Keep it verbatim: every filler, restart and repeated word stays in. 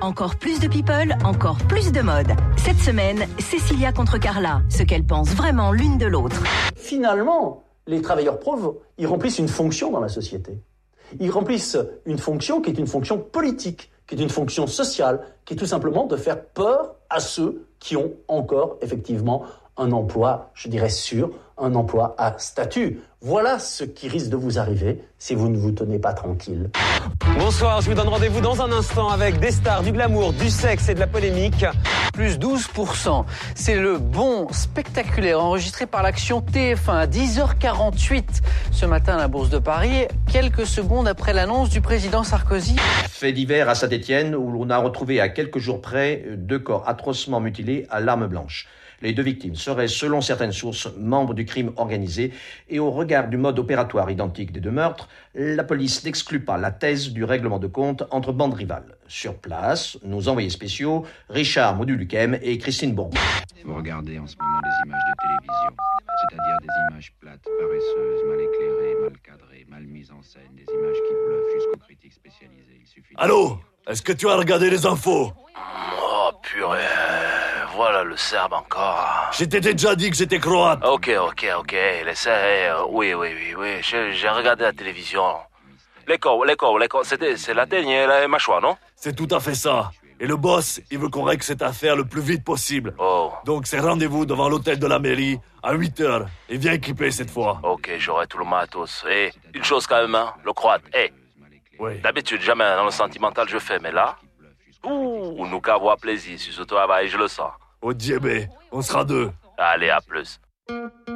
Encore plus de people, encore plus de mode. Cette semaine, Cécilia contre Carla, ce qu'elles pensent vraiment l'une de l'autre. Finalement, les travailleurs pauvres, ils remplissent une fonction dans la société. Ils remplissent une fonction qui est une fonction politique, qui est une fonction sociale, qui est tout simplement de faire peur à ceux qui ont encore effectivement un emploi, je dirais sûr, un emploi à statut. Voilà ce qui risque de vous arriver si vous ne vous tenez pas tranquille. Bonsoir, je vous donne rendez-vous dans un instant avec des stars, du glamour, du sexe et de la polémique. Plus douze pour cent. C'est le bond spectaculaire enregistré par l'Action T F un à dix heures quarante-huit ce matin à la Bourse de Paris, quelques secondes après l'annonce du président Sarkozy. Fait divers à Saint-Étienne où l'on a retrouvé à quelques jours près deux corps atrocement mutilés à l'arme blanche. Les deux victimes seraient, selon certaines sources, membres du crime organisé et au regard du mode opératoire identique des deux meurtres, la police n'exclut pas la thèse du règlement de compte entre bandes rivales. Sur place, nos envoyés spéciaux, Richard Moduluchem et Christine Bourgoin. Vous regardez en ce moment des images de télévision, c'est-à-dire des images plates, paresseuses, mal éclairées, mal cadrées, mal mises en scène, des images qui bluffent jusqu'aux critiques spécialisées. Il suffit de... Allô ? Est-ce que tu as regardé les infos ? Oh purée, voilà le Serbe encore. Je t'ai déjà dit que j'étais croate. Ok, ok, ok, laissez, euh, oui, oui, oui, oui, j'ai, j'ai regardé la télévision. L'écho, l'écho, l'écho, c'était, c'est la teigne et la mâchoire, non ? C'est tout à fait ça. Et le boss, il veut qu'on règle cette affaire le plus vite possible. Oh. Donc c'est rendez-vous devant l'hôtel de la mairie à huit heures. Et viens équipé cette fois. Ok, j'aurai tout le matos. Et une chose quand même, hein, le croate, hé. Hey. Oui. D'habitude, jamais dans le sentimental je fais, mais là... Ouh, nous qu'à avoir plaisir sur ce travail, je le sens. Au diable, on sera deux. Allez, à plus.